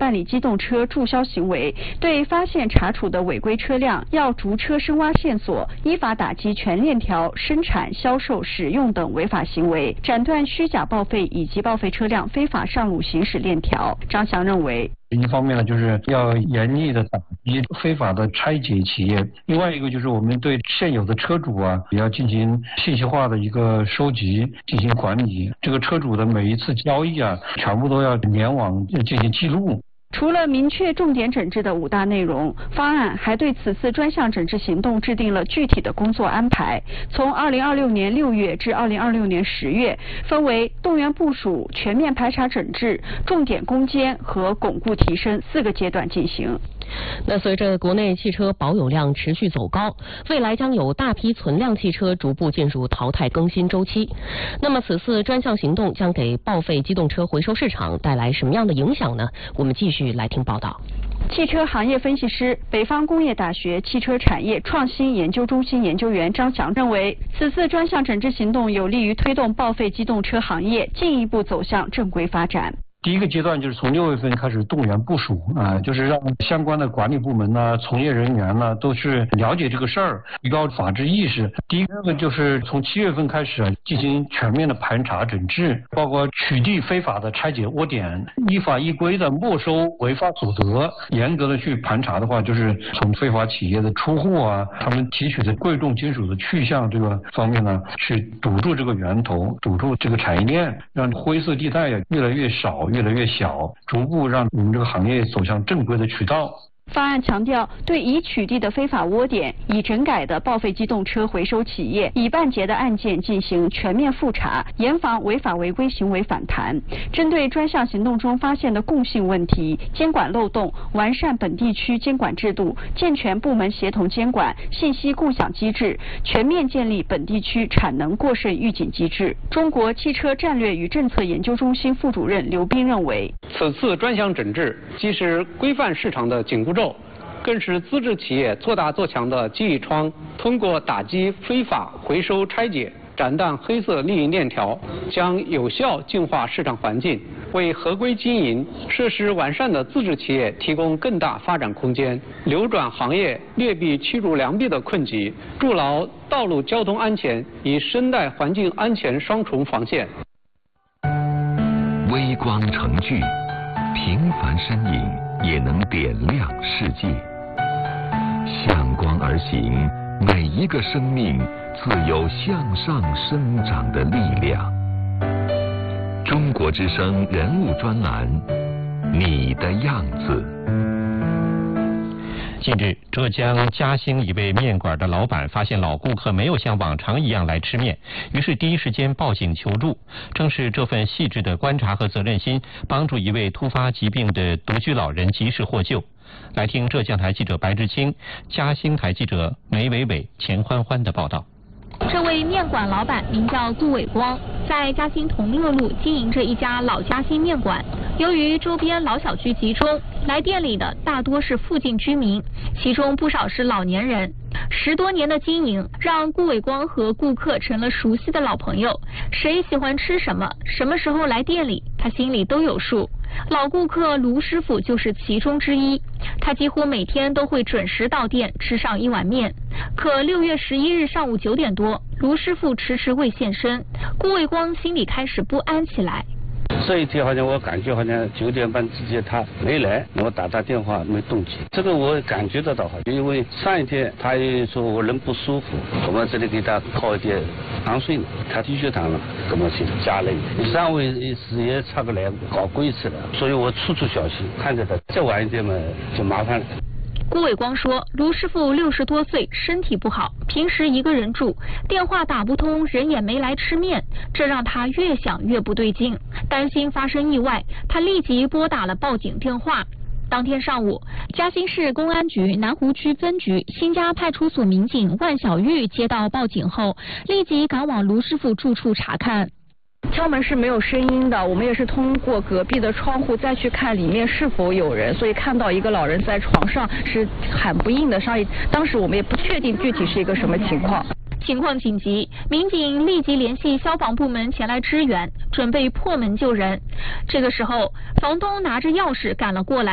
办理机动车注销行为，对发现查处的违规车辆要逐车深挖线索，依法打击全链条生产、销售、使用等违法行为，斩断虚假报废以及报废车辆非法上路行驶链条。张翔认为， 一方面呢，就是要严厉的打击非法的拆解企业；另外一个就是我们对现有的车主啊，也要进行信息化的一个收集，进行管理。这个车主的每一次交易啊，全部都要联网进行记录。 除了明确重点整治的5大内容，方案还对此次专项整治行动制定了具体的工作安排。从2026年6月至2026年10月，分为动员部署、全面排查整治、重点攻坚和巩固提升4个阶段进行。 那随着国内汽车保有量持续走高，未来将有大批存量汽车逐步进入淘汰更新周期。那么此次专项行动将给报废机动车回收市场带来什么样的影响呢？我们继续来听报道。 汽车行业分析师、北方工业大学汽车产业创新研究中心研究员张翔认为，此次专项整治行动有利于推动报废机动车行业进一步走向正规发展。 第一个阶段就是从6月份开始动员部署啊，就是让相关的管理部门呢、从业人员呢都是了解这个事儿，提高法治意识。第一个就是从7月份开始进行全面的排查整治，包括取缔非法的拆解窝点，依法依规的没收违法所得，严格的去盘查的话，就是从非法企业的出货啊，他们提取的贵重金属的去向这个方面呢，去堵住这个源头，堵住这个产业链，让灰色地带越来越少。越来越小，逐步让我们这个行业走向正规的渠道。 方案强调，对已取缔的非法窝点、已整改的报废机动车回收企业、已办结的案件进行全面复查，严防违法违规行为反弹。针对专项行动中发现的共性问题、监管漏洞，完善本地区监管制度，健全部门协同监管、信息共享机制，全面建立本地区产能过剩预警机制。中国汽车战略与政策研究中心副主任刘斌认为， 此次专项整治既是规范市场的紧箍咒，更是资质企业做大做强的机遇窗。通过打击非法回收拆解，斩断黑色利益链条，将有效净化市场环境，为合规经营、设施完善的资质企业提供更大发展空间，扭转行业劣币驱逐良币的困局，筑牢道路交通安全与生态环境安全双重防线。 微光成炬，平凡身影也能点亮世界。向光而行，每一个生命自有向上生长的力量。中国之声人物专栏，你的样子。 近日，浙江嘉兴一位面馆的老板发现老顾客没有像往常一样来吃面，于是第一时间报警求助。正是这份细致的观察和责任心，帮助一位突发疾病的独居老人及时获救。来听浙江台记者白志清、嘉兴台记者梅伟伟、钱欢欢的报道。 这位面馆老板名叫顾伟光，在嘉兴同乐路经营着一家老嘉兴面馆。由于周边老小区集中，来店里的大多是附近居民，其中不少是老年人。10多年的经营，让顾伟光和顾客成了熟悉的老朋友。谁喜欢吃什么，什么时候来店里，他心里都有数。老顾客卢师傅就是其中之一，他几乎每天都会准时到店吃上一碗面。可6月11日上午9点多，卢师傅迟迟未现身，顾伟光心里开始不安起来。 这一天好像我感觉好像9点半之前他没来，我打电话没动静，这个我感觉得到，因为上一天他也说我人不舒服，我们这里给他靠一点糖水，他低血糖了，给我去加了，3位是也差不来搞过一次了，所以我处处小心，看着他再晚一点嘛就麻烦了。 顾伟光说，卢师傅60多岁，身体不好，平时一个人住，电话打不通，人也没来吃面，这让他越想越不对劲，担心发生意外，他立即拨打了报警电话。当天上午，嘉兴市公安局南湖区分局新家派出所民警万小玉接到报警后，立即赶往卢师傅住处查看。 敲门是没有声音的，我们也是通过隔壁的窗户再去看里面是否有人，所以看到一个老人在床上是喊不应的声音，当时我们也不确定具体是一个什么情况。 情况紧急，民警立即联系消防部门前来支援，准备破门救人。这个时候，房东拿着钥匙赶了过来。